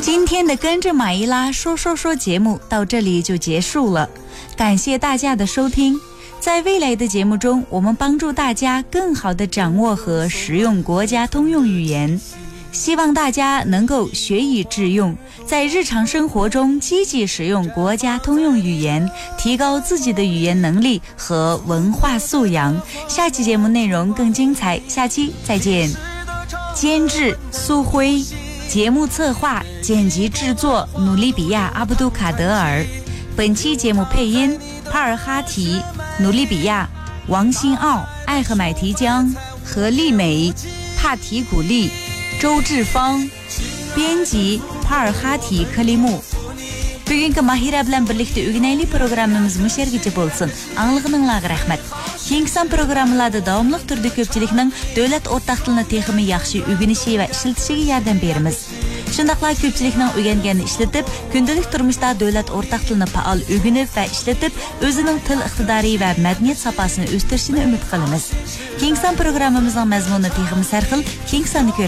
今天的跟着马伊拉说说说节目到这里就结束了，感谢大家的收听。在未来的节目中，我们帮助大家更好地掌握和使用国家通用语言，希望大家能够学以致用，在日常生活中积极使用国家通用语言，提高自己的语言能力和文化素养。下期节目内容更精彩，下期再见。监制苏辉，节目策划剪辑制作努利比亚阿布杜卡德尔，本期节目配音帕尔哈提、努利比亚、王新奥、艾赫买提江、何丽美、帕提古丽、周志芳，编辑帕尔哈提克里木。Бүгінгі Махира білән бірлікті үгінәйлі программымыз мүшәргічі болсын. Аңлығыныңлағы рәхмәт. Кеңсан программаларды давамлық түрді көпчілікнің дөләт ортақтылыны текімі яқшы үгініші вә ішілтішіге ярдәм беріміз. Шындақла көпчілікнің үгенгені ішілтіп, күнділік тұрмышта дөләт ортақтылыны паал үгініп вә ішілтіп, өзінің тыл иқтидари вә мәдениет сапасыны өстіршіні үміт қылымыз. Kingsan programımızın məzmunu teyximi sərxil, Kingsan'ı